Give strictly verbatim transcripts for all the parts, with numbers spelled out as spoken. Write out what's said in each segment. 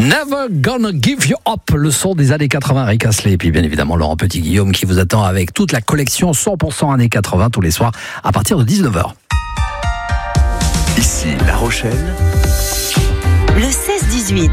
Never Gonna Give You Up, le son des années quatre-vingts, Rick Astley, et puis bien évidemment Laurent Petit-Guillaume qui vous attend avec toute la collection cent pour cent années quatre-vingts tous les soirs à partir de dix-neuf heures. Ici La Rochelle, le seize dix-huit.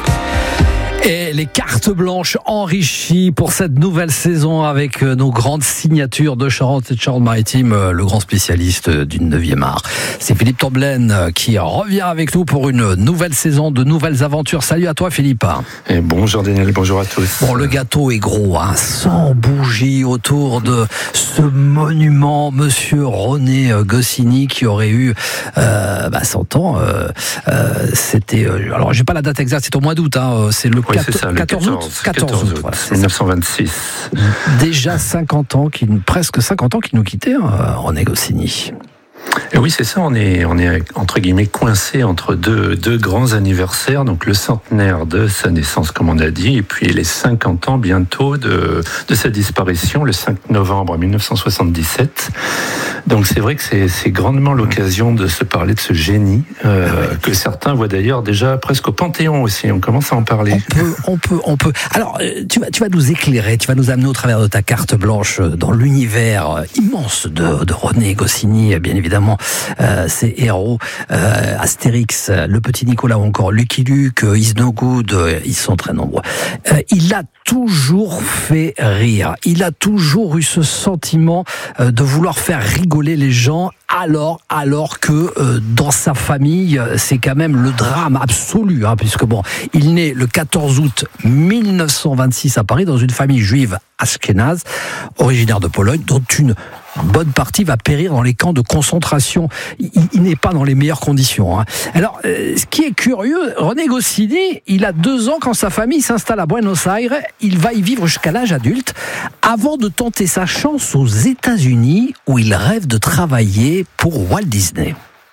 Et les cartes blanches enrichies pour cette nouvelle saison avec nos grandes signatures de Charente et de Charente-Maritime, le grand spécialiste du neuvième art. C'est Philippe Tomblaine qui revient avec nous pour une nouvelle saison de nouvelles aventures. Salut à toi Philippe. Et bonjour Daniel, bonjour à tous. Bon, le gâteau est gros, hein, cent bougies autour de ce monument, Monsieur René Goscinny qui aurait eu euh, bah, cent ans. Euh, euh, c'était, euh, alors j'ai pas la date exacte, c'est au mois d'août, hein, c'est le Oui, c'est ça, le quatorze août. quatorze août, Voilà, dix-neuf cent vingt-six. Déjà cinquante ans, qui, presque cinquante ans qu'il nous quittait, hein, René Goscinny. Et oui, c'est ça, on est, on est entre guillemets coincé entre deux, deux grands anniversaires, donc le centenaire de sa naissance, comme on a dit, et puis les cinquante ans bientôt de, de sa disparition, le cinq novembre mille neuf cent soixante-dix-sept. Donc c'est vrai que c'est, c'est grandement l'occasion de se parler de ce génie, euh, ah ouais. que certains voient d'ailleurs déjà presque au Panthéon aussi, on commence à en parler. On peut, on peut, on peut. Alors, tu vas, tu vas nous éclairer, tu vas nous amener au travers de ta carte blanche dans l'univers immense de, de René Goscinny, bien évidemment. Euh, ces héros, euh, Astérix, le petit Nicolas ou encore Lucky Luke, Is No Good, euh, ils sont très nombreux. Euh, il a toujours fait rire. Il a toujours eu ce sentiment euh, de vouloir faire rigoler les gens. Alors, alors que euh, dans sa famille, c'est quand même le drame absolu, hein, puisque bon, il naît le quatorze août mille neuf cent vingt-six à Paris dans une famille juive ashkénaze, originaire de Pologne, dont une bonne partie va périr dans les camps de concentration. Il, il n'est pas dans les meilleures conditions. Hein. Alors, euh, ce qui est curieux, René Goscinny, il a deux ans quand sa famille s'installe à Buenos Aires. Il va y vivre jusqu'à l'âge adulte, avant de tenter sa chance aux États-Unis, où il rêve de travailler pour Walt Disney.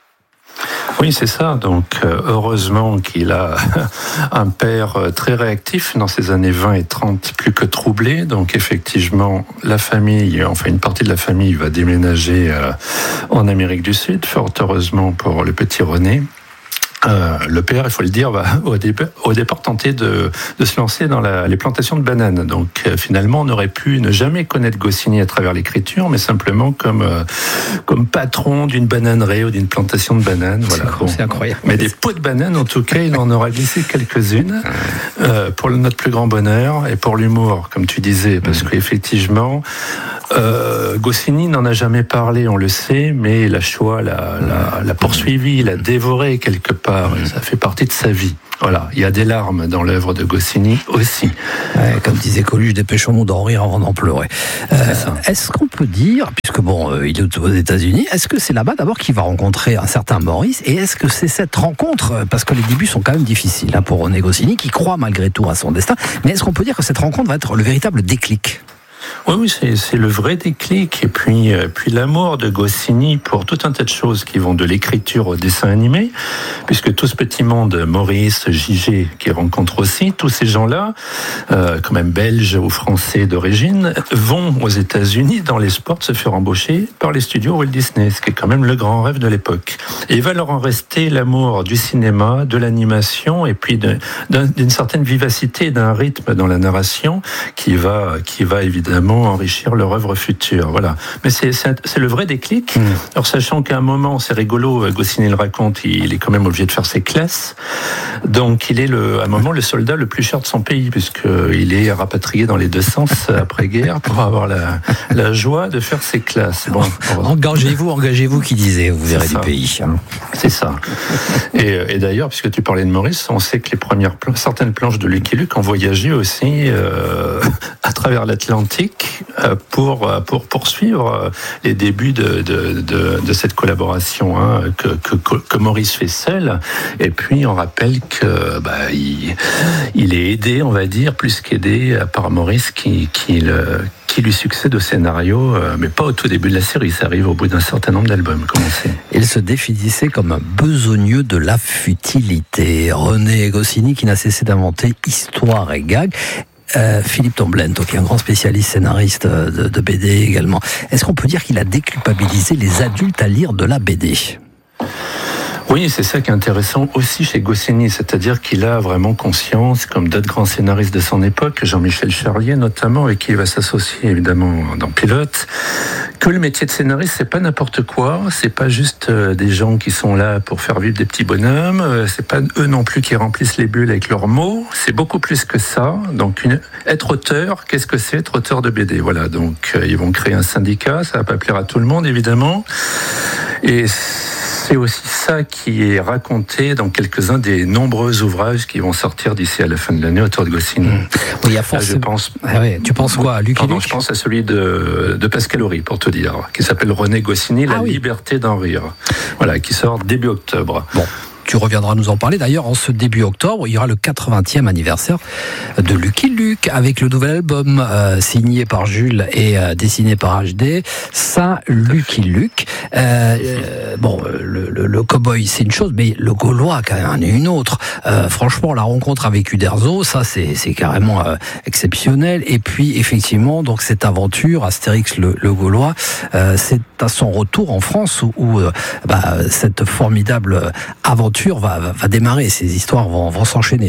Oui, c'est ça. Donc, heureusement qu'il a un père très réactif dans ses années vingt et trente, plus que troublé. Donc, effectivement, la famille, enfin une partie de la famille va déménager en Amérique du Sud, fort heureusement pour le petit René. Euh, le père, il faut le dire, va au départ, au départ tenter de, de se lancer dans la, les plantations de bananes. Donc euh, finalement, on aurait pu ne jamais connaître Goscinny à travers l'écriture, mais simplement comme, euh, comme patron d'une bananerie ou d'une plantation de bananes. Voilà. C'est, bon. c'est incroyable. Mais des pots de bananes, en tout cas, il en aura glissé quelques-unes euh, pour notre plus grand bonheur et pour l'humour, comme tu disais, parce mmh. qu'effectivement, euh, Goscinny n'en a jamais parlé, on le sait, mais la Shoah l'a, l'a, l'a poursuivi, l'a dévoré quelque part. Ça fait partie de sa vie. Voilà, il y a des larmes dans l'œuvre de Goscinny aussi. Ouais, comme disait Coluche, dépêchons-nous d'en rire avant d'en pleurer. Euh, est-ce qu'on peut dire, puisque bon, euh, il est aux États-Unis, est-ce que c'est là-bas d'abord qu'il va rencontrer un certain Maurice, et est-ce que c'est cette rencontre, parce que les débuts sont quand même difficiles hein, pour René Goscinny, qui croit malgré tout à son destin, mais est-ce qu'on peut dire que cette rencontre va être le véritable déclic ? Oui, oui, c'est, c'est le vrai déclic. Et puis, euh, puis l'amour de Goscinny pour tout un tas de choses qui vont de l'écriture au dessin animé, puisque tout ce petit monde, Maurice, J G, qui rencontre aussi, tous ces gens-là, euh, quand même belges ou français d'origine, vont aux États-Unis dans l'espoir de se faire embaucher par les studios Walt Disney, ce qui est quand même le grand rêve de l'époque. Et il va leur en rester l'amour du cinéma, de l'animation, et puis de, d'un, d'une certaine vivacité, d'un rythme dans la narration qui va, qui va évidemment enrichir leur œuvre future. Voilà. Mais c'est, c'est, c'est le vrai déclic. Mmh. Alors, sachant qu'à un moment, c'est rigolo, Goscinny le raconte, il est quand même obligé de faire ses classes. Donc, il est le, à un moment le soldat le plus cher de son pays, puisqu'il est rapatrié dans les deux sens après-guerre pour avoir la, la joie de faire ses classes. Bon, engagez-vous, engagez-vous, qui disait, vous verrez du pays. C'est ça. Et, et d'ailleurs, puisque tu parlais de Maurice, on sait que les premières, certaines planches de Lucky Luke ont voyagé aussi euh, à travers l'Atlantique pour, pour poursuivre les débuts de, de, de, de cette collaboration hein, que, que, que Maurice fait seul. Et puis on rappelle que bah, il, il est aidé, on va dire, plus qu'aidé par Maurice qui, qui, le, qui lui succède au scénario, mais pas au tout début de la série, ça arrive au bout d'un certain nombre d'albums, comme on sait. Il se définissait comme un besogneux de la futilité. René Goscinny qui n'a cessé d'inventer histoire et gag. Euh, Philippe Tomblaine, donc un grand spécialiste scénariste de, de B D également. Est-ce qu'on peut dire qu'il a déculpabilisé les adultes à lire de la B D ? Oui, c'est ça qui est intéressant aussi chez Goscinny, c'est-à-dire qu'il a vraiment conscience, comme d'autres grands scénaristes de son époque, Jean-Michel Charlier notamment, et qui va s'associer évidemment dans Pilote, que le métier de scénariste, c'est pas n'importe quoi, c'est pas juste des gens qui sont là pour faire vivre des petits bonhommes, c'est pas eux non plus qui remplissent les bulles avec leurs mots, c'est beaucoup plus que ça. Donc, une... être auteur, qu'est-ce que c'est être auteur de B D? Voilà, donc euh, ils vont créer un syndicat, ça va pas plaire à tout le monde évidemment, et c'est aussi ça qui est raconté dans quelques-uns des nombreux ouvrages qui vont sortir d'ici à la fin de l'année autour de Goscinny. Mmh. Oui, il y a forcément... je pense... ah oui, tu penses quoi, Lucky Pardon, Luke? Je pense à celui de, de Pascal Horry, pour te dire, qui s'appelle René Goscinny, La ah oui. liberté d'en rire. Voilà, qui sort début octobre. Bon. Tu reviendras nous en parler. D'ailleurs, en ce début octobre, il y aura le quatre-vingtième anniversaire de Lucky Luke avec le nouvel album euh, signé par Jules et euh, dessiné par H D. Ça, Lucky Luke. Euh, euh, bon, le, le, le cow-boy, c'est une chose, mais le Gaulois, quand même, est une autre. Euh, franchement, la rencontre avec Uderzo, ça, c'est, c'est carrément euh, exceptionnel. Et puis, effectivement, donc cette aventure, Astérix le, le Gaulois, euh, c'est à son retour en France où, où euh, bah, cette formidable aventure Va, va, va démarrer, ces histoires vont, vont s'enchaîner.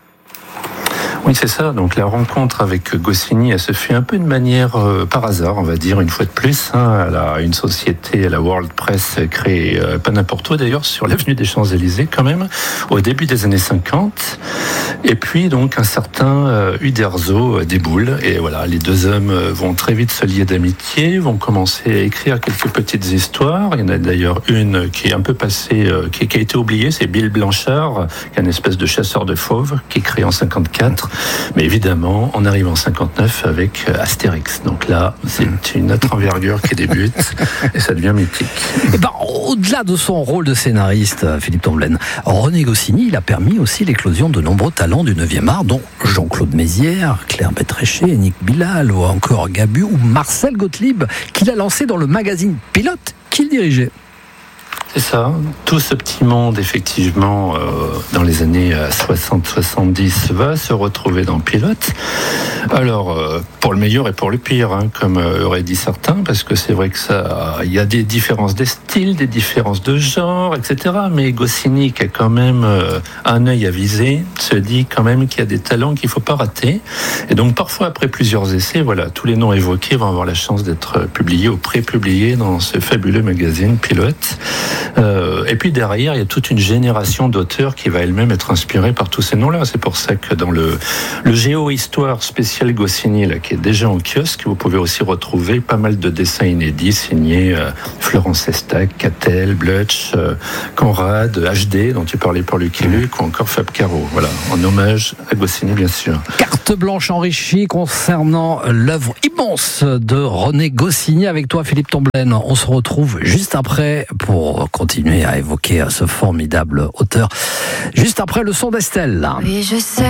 Oui, c'est ça. Donc la rencontre avec Goscinny, elle se fait un peu de manière euh, par hasard, on va dire, une fois de plus. Hein. Elle a une société, la World Press, créée euh, pas n'importe où d'ailleurs, sur l'avenue des Champs-Élysées quand même, au début des années cinquante. Et puis donc un certain euh, Uderzo euh, déboule. Et voilà, les deux hommes euh, vont très vite se lier d'amitié, vont commencer à écrire quelques petites histoires. Il y en a d'ailleurs une qui est un peu passée, euh, qui, qui a été oubliée, c'est Bill Blanchard, qui est une espèce de chasseur de fauves, qui est créé en cinquante-quatre. Mais évidemment, on arrive en cinquante-neuf avec Astérix. Donc là, c'est une autre envergure qui débute et ça devient mythique. Et ben, au-delà de son rôle de scénariste, Philippe Tomblaine, René Goscinny, il a permis aussi l'éclosion de nombreux talents du neuvième art, dont Jean-Claude Mézières, Claire Bétréché, Nick Bilal ou encore Gabu ou Marcel Gottlieb, qu'il a lancé dans le magazine Pilote qu'il dirigeait. C'est ça, tout ce petit monde, effectivement, euh, dans les années soixante soixante-dix, va se retrouver dans Pilote. Alors, euh, pour le meilleur et pour le pire, hein, comme euh, auraient dit certains, parce que c'est vrai que ça, il y a des différences de style, des différences de genre, et cetera. Mais Goscinny, qui a quand même euh, un œil avisé, se dit quand même qu'il y a des talents qu'il ne faut pas rater. Et donc, parfois, après plusieurs essais, voilà, tous les noms évoqués vont avoir la chance d'être publiés ou pré-publiés dans ce fabuleux magazine Pilote. Euh, et puis derrière, il y a toute une génération d'auteurs qui va elle-même être inspirée par tous ces noms-là. C'est pour ça que dans le, le Géo-Histoire spécial Goscinny, là, qui est déjà en kiosque, vous pouvez aussi retrouver pas mal de dessins inédits signés euh, Florence Estac, Cattel, Blutch, euh, Conrad, H D, dont tu parlais pour Lucky Luke, ou encore Fab Caro. Voilà, en hommage à Goscinny, bien sûr. Carte blanche enrichie concernant l'œuvre immense de René Goscinny. Avec toi, Philippe Tomblaine. On se retrouve juste après pour continuer à évoquer ce formidable auteur. Juste après le son d'Estelle. Oui, je sais.